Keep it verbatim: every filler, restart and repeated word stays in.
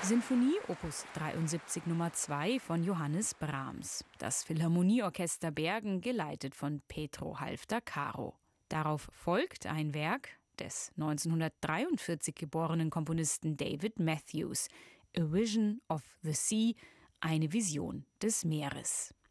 Sinfonie Opus dreiundsiebzig Nummer zwei von Johannes Brahms. Das Philharmonieorchester Bergen, geleitet von Petro Halfter-Caro. Darauf folgt ein Werk des neunzehnhundertdreiundvierzig geborenen Komponisten David Matthews, A Vision of the Sea, eine Vision des Meeres.